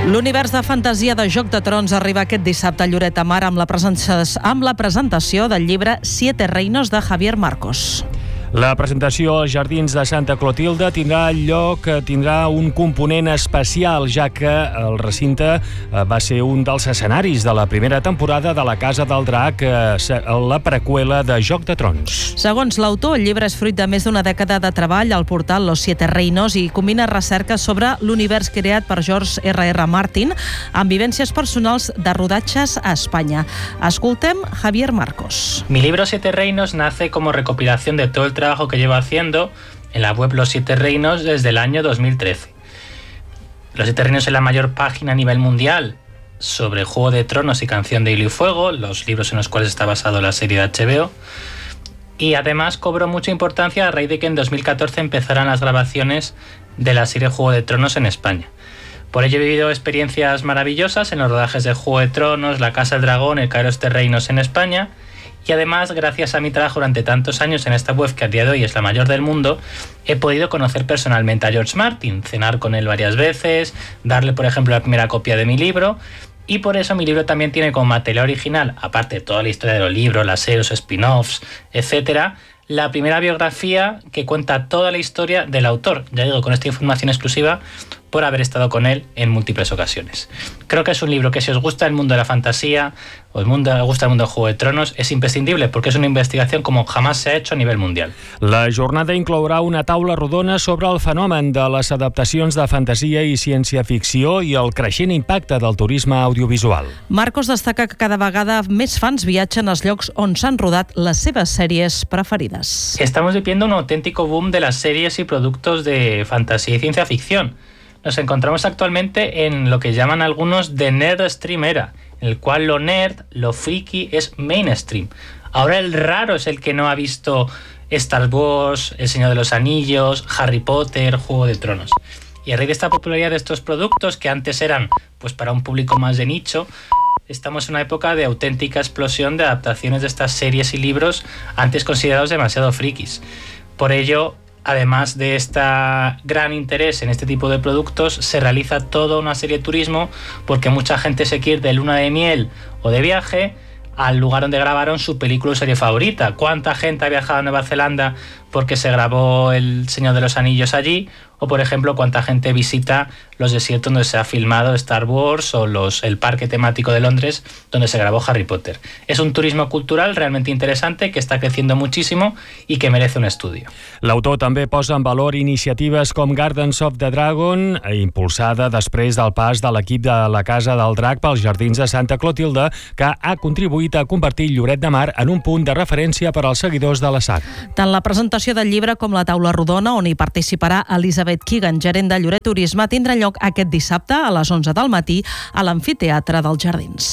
L'univers de fantasia de Joc de Trons arriba aquest dissabte a Lloret de Mar amb la presentació del llibre Siete Reinos de Javier Marcos. La presentació als Jardins de Santa Clotilde tindrà un component especial, ja que el recinte va ser un dels escenaris de la primera temporada de La Casa del Drac, la preqüela de Joc de Trons. Segons l'autor, el llibre és fruit de més d'una dècada de treball al portal Los Siete Reinos i combina recerca sobre l'univers creat per George R.R. Martin amb vivències personals de rodatges a Espanya. Escoltem Javier Marcos. Mi libro Siete Reinos nace como recopilación de todo el trabajo que llevo haciendo en la web Los Siete Reinos desde el año 2013. Los Siete Reinos es la mayor página a nivel mundial sobre Juego de Tronos y Canción de Hielo y Fuego, los libros en los cuales está basado la serie de HBO, y además cobró mucha importancia a raíz de que en 2014 empezaran las grabaciones de la serie Juego de Tronos en España. Por ello he vivido experiencias maravillosas en los rodajes de Juego de Tronos, La Casa del Dragón, El Kairos de Reinos en España. Y además, gracias a mi trabajo durante tantos años en esta web, que a día de hoy es la mayor del mundo, he podido conocer personalmente a George Martin, cenar con él varias veces, darle, por ejemplo, la primera copia de mi libro. Y por eso mi libro también tiene como material original, aparte de toda la historia de los libros, las series, spin-offs, etcétera, la primera biografía que cuenta toda la historia del autor. Ya digo, con esta información exclusiva por haber estado con él en múltiples ocasiones. Creo que es un libro que, si os gusta el mundo de la fantasía, os gusta el mundo de Juego de Tronos, és imprescindible perquè és una investigació com jamás se ha hecho a nivell mundial. La jornada inclourà una taula rodona sobre el fenomen de les adaptacions de fantasia i ciència-ficció i el creixent impacte del turisme audiovisual. Marcos destaca que cada vegada més fans viatgen als llocs on s'han rodat les seves sèries preferides. Estamos viviendo un auténtico boom de las series y productos de fantasía y ciencia ficción. Nos encontramos actualmente en lo que llaman algunos de Nerd Stream Era, en el cual lo nerd, lo friki es mainstream. Ahora el raro es el que no ha visto Star Wars, El Señor de los Anillos, Harry Potter, Juego de Tronos. Y a raíz de esta popularidad de estos productos, que antes eran pues para un público más de nicho, estamos en una época de auténtica explosión de adaptaciones de estas series y libros antes considerados demasiado frikis. Por ello, además de este gran interés en este tipo de productos, se realiza toda una serie de turismo, porque mucha gente se quiere ir de luna de miel o de viaje al lugar donde grabaron su película o serie favorita. ¿Cuánta gente ha viajado a Nueva Zelanda porque se grabó El Señor de los Anillos allí? O, por ejemplo, cuánta gente visita los desiertos donde se ha filmado Star Wars o el parque temático de Londres donde se grabó Harry Potter. Es un turismo cultural realmente interesante que está creciendo muchísimo y que merece un estudio. L'autor també posa en valor iniciatives com Gardens of the Dragon, impulsada després del pas de l'equip de La Casa del Drac pels Jardins de Santa Clotilde, que ha contribuït a convertir Lloret de Mar en un punt de referència per als seguidors de la saga. Tant la presentació del llibre com la taula rodona, on hi participarà Elisabeth Keegan, gerent de Lloret Turisme, tindrà lloc aquest dissabte a les 11 del matí a l'amfiteatre dels Jardins.